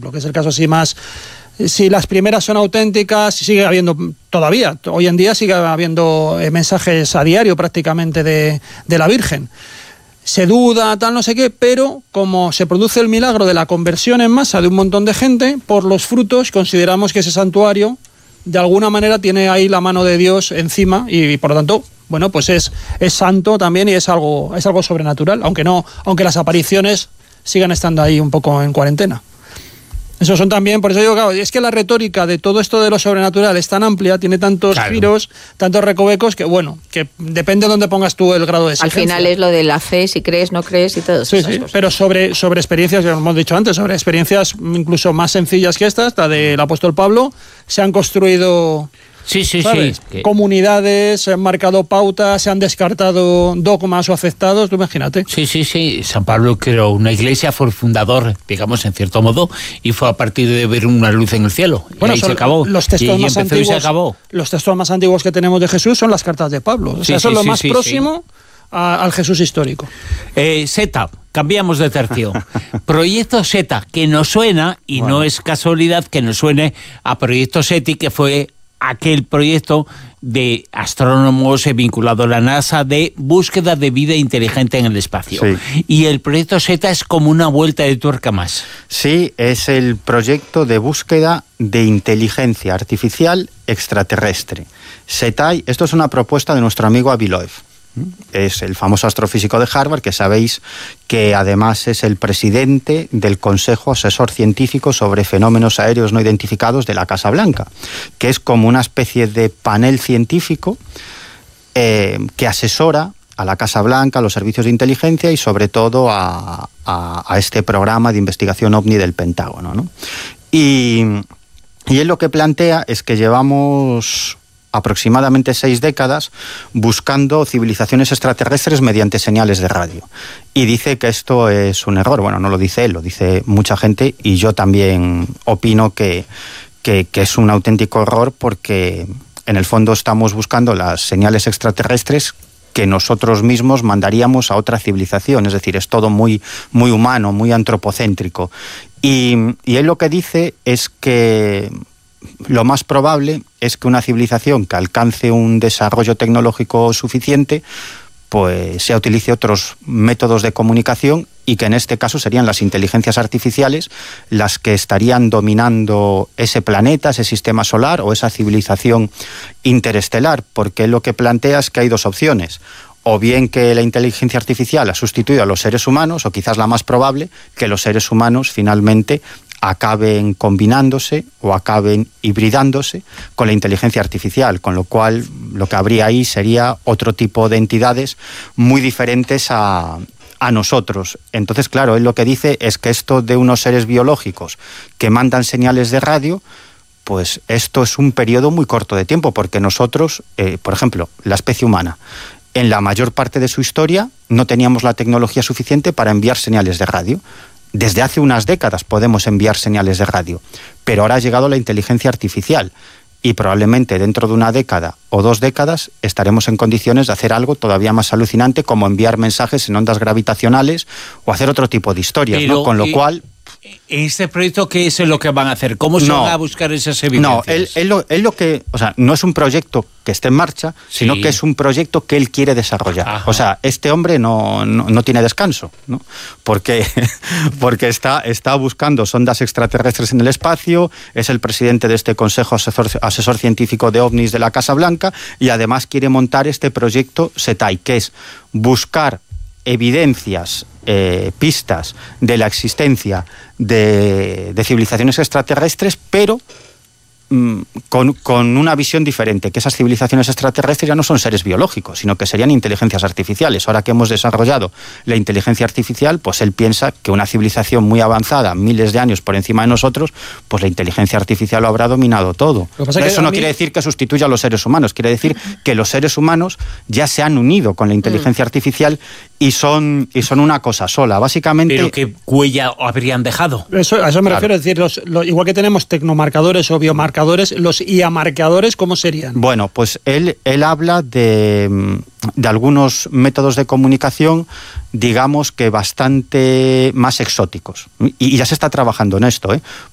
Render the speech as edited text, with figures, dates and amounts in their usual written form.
ejemplo, que es el caso así más... Si las primeras son auténticas, sigue habiendo todavía, hoy en día sigue habiendo mensajes a diario prácticamente de la Virgen. Se duda, tal, no sé qué, pero como se produce el milagro de la conversión en masa de un montón de gente, por los frutos consideramos que ese santuario de alguna manera tiene ahí la mano de Dios encima y por lo tanto, bueno, pues es santo también y es algo sobrenatural, aunque las apariciones sigan estando ahí un poco en cuarentena. Eso son también, por eso digo, claro, es que la retórica de todo esto de lo sobrenatural es tan amplia, tiene tantos giros, tantos recovecos, que bueno, que depende de dónde pongas tú el grado de exigencia. Al final es lo de la fe, si crees, no crees y todo eso. Sí, pero sobre experiencias, como hemos dicho antes, sobre experiencias incluso más sencillas que estas, la del apóstol Pablo, se han construido... Sí. Comunidades, se han marcado pautas, se han descartado dogmas o aceptados, tú imagínate. Sí. San Pablo creó una iglesia, fue el fundador, digamos, en cierto modo, y fue a partir de ver una luz en el cielo. Bueno, y ahí se acabó. Los textos más antiguos, y se acabó. Los textos más antiguos que tenemos de Jesús son las cartas de Pablo. O sea, eso es lo más próximo al Jesús histórico. Seta, cambiamos de tercio. Proyecto Seta, que nos suena, y no es casualidad que nos suene a Proyecto SETI, que fue aquel proyecto de astrónomos vinculado a la NASA de búsqueda de vida inteligente en el espacio. Sí. Y el proyecto Seta es como una vuelta de tuerca más. Sí, es el proyecto de búsqueda de inteligencia artificial extraterrestre. SETAI, esto es una propuesta de nuestro amigo Avi Loeb. Es el famoso astrofísico de Harvard, que sabéis que además es el presidente del Consejo Asesor Científico sobre Fenómenos Aéreos No Identificados de la Casa Blanca, que es como una especie de panel científico que asesora a la Casa Blanca, a los servicios de inteligencia y sobre todo a este programa de investigación OVNI del Pentágono, ¿no? Y él lo que plantea es que llevamos aproximadamente 6 décadas buscando civilizaciones extraterrestres mediante señales de radio. Y dice que esto es un error. Bueno, no lo dice él, lo dice mucha gente, y yo también opino que es un auténtico error, porque en el fondo estamos buscando las señales extraterrestres que nosotros mismos mandaríamos a otra civilización. Es decir, es todo muy, muy humano, muy antropocéntrico. Y él lo que dice es que lo más probable es que una civilización que alcance un desarrollo tecnológico suficiente pues ya utilice otros métodos de comunicación, y que en este caso serían las inteligencias artificiales las que estarían dominando ese planeta, ese sistema solar o esa civilización interestelar, porque lo que plantea es que hay 2 opciones. O bien que la inteligencia artificial ha sustituido a los seres humanos, o quizás la más probable, que los seres humanos finalmente acaben combinándose o acaben hibridándose con la inteligencia artificial, con lo cual lo que habría ahí sería otro tipo de entidades muy diferentes a nosotros. Entonces, claro, él lo que dice es que esto de unos seres biológicos que mandan señales de radio, pues esto es un periodo muy corto de tiempo, porque nosotros, por ejemplo, la especie humana, en la mayor parte de su historia no teníamos la tecnología suficiente para enviar señales de radio. Desde hace unas décadas podemos enviar señales de radio, pero ahora ha llegado la inteligencia artificial y probablemente dentro de una década o 2 décadas estaremos en condiciones de hacer algo todavía más alucinante, como enviar mensajes en ondas gravitacionales o hacer otro tipo de historias, ¿no? Con lo cual... ¿Este proyecto qué es lo que van a hacer? ¿Cómo se van a buscar esas evidencias? No, él lo que... O sea, no es un proyecto que esté en marcha, sino que es un proyecto que él quiere desarrollar. Ajá. O sea, este hombre no tiene descanso, ¿no? Porque está buscando sondas extraterrestres en el espacio, es el presidente de este Consejo Asesor Científico de OVNIs de la Casa Blanca, y además quiere montar este proyecto SETAI, que es buscar evidencias, pistas de la existencia de civilizaciones extraterrestres, pero con una visión diferente, que esas civilizaciones extraterrestres ya no son seres biológicos, sino que serían inteligencias artificiales. Ahora que hemos desarrollado la inteligencia artificial, pues él piensa que una civilización muy avanzada, miles de años por encima de nosotros, pues la inteligencia artificial lo habrá dominado todo. Eso no quiere decir que sustituya a los seres humanos, quiere decir que los seres humanos ya se han unido con la inteligencia artificial y son una cosa sola, básicamente. ¿Pero qué huella habrían dejado? A eso me refiero, es decir, igual que tenemos tecnomarcadores o biomarcadores, los IA-marcadores, ¿cómo serían? Bueno, pues él habla de algunos métodos de comunicación, digamos que bastante más exóticos. Y ya se está trabajando en esto,